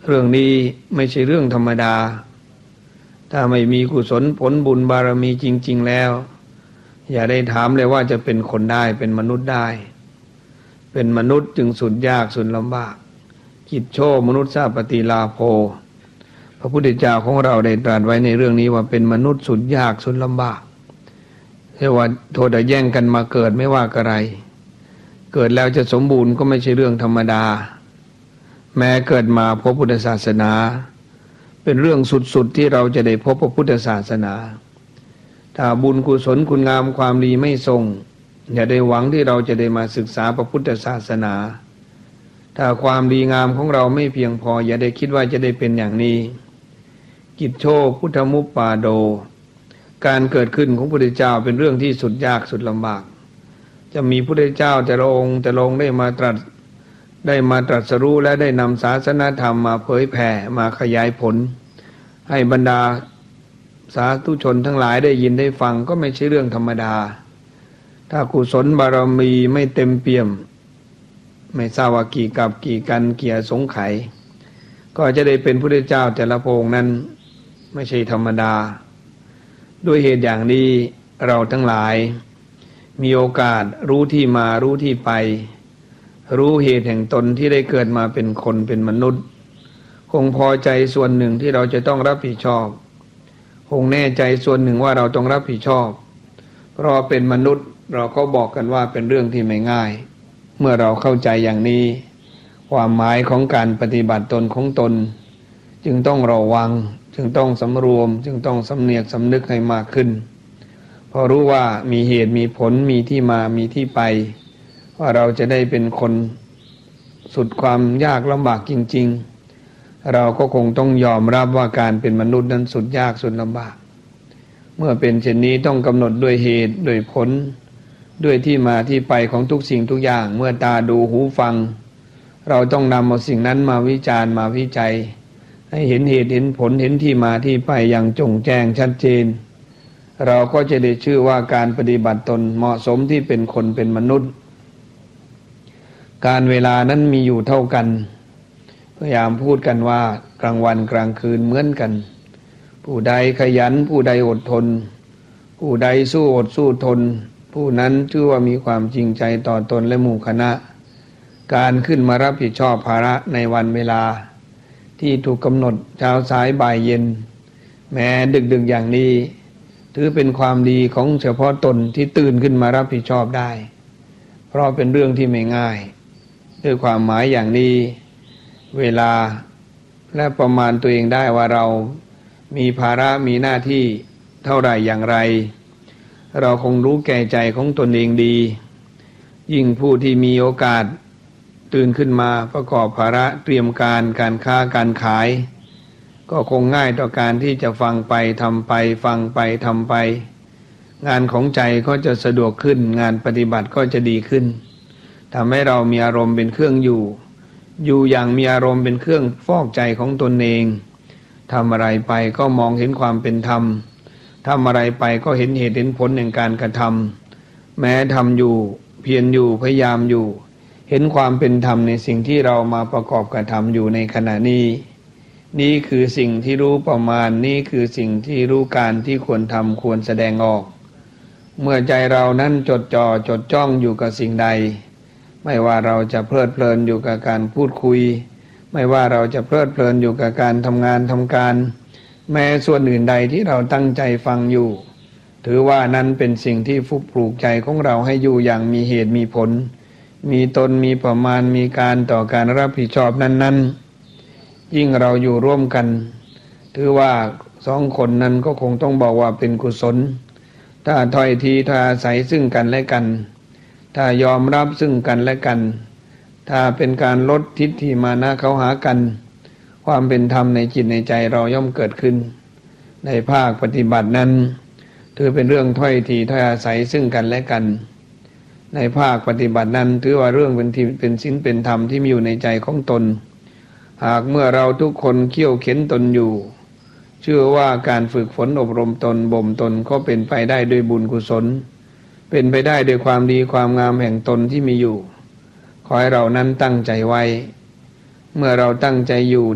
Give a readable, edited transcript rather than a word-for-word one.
เรื่องนี้ไม่ใช่เรื่องธรรมดาถ้าไม่มีกุศลผลบุญบารมีจริงๆแล้วอย่าได้ถามเลยว่าจะเป็นคนได้เป็นมนุษย์ได้เป็นมนุษย์จึงสุดยากสุดลำบากกิจโชมนุษย์สาปฏิลาโภพระพุทธเจ้าของเราได้ตรัสไว้ในเรื่องนี้ว่าเป็นมนุษย์สุดยากสุดลำบากเรียกว่าโทษแย่งกันมาเกิดไม่ว่าอะไรเกิดแล้วจะสมบูรณ์ก็ไม่ใช่เรื่องธรรมดาแม้เกิดมาพบพุทธศาสนาเป็นเรื่องสุดๆที่เราจะได้พบพระพุทธศาสนาถ้าบุญกุศลคุณงามความดีไม่ทรงอย่าได้หวังที่เราจะได้มาศึกษาพระพุทธศาสนาถ้าความดีงามของเราไม่เพียงพออย่าได้คิดว่าจะได้เป็นอย่างนี้กิจโชพุทธมุปปาโดการเกิดขึ้นของพระพุทธเจ้าเป็นเรื่องที่สุดยากสุดลำบากจะมีพระพุทธเจ้าแต่ละองค์ได้มาตรัสรู้และได้นำศาสนธรรมมาเผยแผ่มาขยายผลให้บรรดาสาธุชนทั้งหลายได้ยินได้ฟังก็ไม่ใช่เรื่องธรรมดาถ้ากุศลบารมีไม่เต็มเปี่ยมไม่ทราบว่ากี่กับกี่กันเกี่ยสงไขก็จะได้เป็นพระพุทธเจ้าแต่ละพระองค์นั้นไม่ใช่ธรรมดาด้วยเหตุอย่างนี้เราทั้งหลายมีโอกาสรู้ที่มารู้ที่ไปรู้เหตุแห่งตนที่ได้เกิดมาเป็นคนเป็นมนุษย์คงพอใจส่วนหนึ่งที่เราจะต้องรับผิดชอบคงแน่ใจส่วนหนึ่งว่าเราต้องรับผิดชอบเพราะเป็นมนุษย์เราก็บอกกันว่าเป็นเรื่องที่ไม่ง่ายเมื่อเราเข้าใจอย่างนี้ความหมายของการปฏิบัติตนของตนจึงต้องระวังจึงต้องสำรวมจึงต้องสำเนียกสำนึกให้มากขึ้นพอรู้ว่ามีเหตุมีผลมีที่มามีที่ไปว่าเราจะได้เป็นคนสุดความยากลำบากจริงๆเราก็คงต้องยอมรับว่าการเป็นมนุษย์นั้นสุดยากสุดลำบากเมื่อเป็นเช่นนี้ต้องกำหนดด้วยเหตุด้วยผลด้วยที่มาที่ไปของทุกสิ่งทุกอย่างเมื่อตาดูหูฟังเราต้องนำเอาสิ่งนั้นมาวิจารณ์มาวิจัยให้เห็นเหตุเห็นผลเห็นที่มาที่ไปอย่างจงแจ้งชัดเจนเราก็จะได้ชื่อว่าการปฏิบัติตนเหมาะสมที่เป็นคนเป็นมนุษย์การเวลานั้นมีอยู่เท่ากันพยายามพูดกันว่ากลางวันกลางคืนเหมือนกันผู้ใดขยันผู้ใดอดทนผู้ใดสู้อดสู้ทนผู้นั้นชื่อว่ามีความจริงใจต่อตนและหมู่คณะการขึ้นมารับผิดชอบภาระในวันเวลาที่ถูกกำหนดเช้าสายบ่ายเย็นแม้ดึกๆอย่างนี้ถือเป็นความดีของเฉพาะตนที่ตื่นขึ้นมารับผิดชอบได้เพราะเป็นเรื่องที่ไม่ง่ายด้วยความหมายอย่างนี้เวลาและประมาณตัวเองได้ว่าเรามีภาระมีหน้าที่เท่าไหร่อย่างไรเราคงรู้แก่ใจของตนเองดียิ่งผู้ที่มีโอกาสตื่นขึ้นมาประกอบภาระเตรียมการค้าการขายก็คงง่ายต่อการที่จะฟังไปทำไปฟังไปทำไปงานของใจก็จะสะดวกขึ้นงานปฏิบัติก็จะดีขึ้นทำให้เรามีอารมณ์เป็นเครื่องอยู่อย่างมีอารมณ์เป็นเครื่องฟอกใจของตนเองทำอะไรไปก็มองเห็นความเป็นธรรมทำอะไรไปก็เห็นเหตุเห็นผลแห่งการกระทำแม้ทำอยู่เพียรอยู่พยายามอยู่เห็นความเป็นธรรมในสิ่งที่เรามาประกอบกระทำอยู่ในขณะนี้นี่คือสิ่งที่รู้ประมาณนี่คือสิ่งที่รู้การที่ควรทำควรแสดงออกเมื่อใจเรานั้นจดจ่อจดจ้องอยู่กับสิ่งใดไม่ว่าเราจะเพลิดเพลินอยู่กับการพูดคุยไม่ว่าเราจะเพลิดเพลินอยู่กับการทำงานทำการแม้ส่วนอื่นใดที่เราตั้งใจฟังอยู่ถือว่านั้นเป็นสิ่งที่ปลูกใจของเราให้อยู่อย่างมีเหตุมีผลมีตนมีประมาณมีการต่อการรับผิดชอบนั้นๆยิ่งเราอยู่ร่วมกันถือว่าสองคนนั้นก็คงต้องบอกว่าเป็นกุศลถ้าถ้อยทีถ้าอาศัยซึ่งกันและกันถ้ายอมรับซึ่งกันและกันถ้าเป็นการลดทิฏฐิมานะเขาหากันความเป็นธรรมในจิตในใจเราย่อมเกิดขึ้นในภาคปฏิบัตินั้นถือเป็นเรื่องถ้อยทีถ้อยอาศัยซึ่งกันและกันในภาคปฏิบัตินั้นถือว่าเรื่องเป็นศีลเป็นธรรมที่มีอยู่ในใจของตนหากเมื่อเราทุกคนเคี่ยวเข็นตนอยู่เชื่อว่าการฝึกฝนอบรมตนบ่มตนก็เป็นไปได้ด้วยบุญกุศลเป็นไปได้ด้วยความดีความงามแห่งตนที่มีอยู่ขอให้เรานั้นตั้งใจไว้เมื่อเราตั้งใจอยู่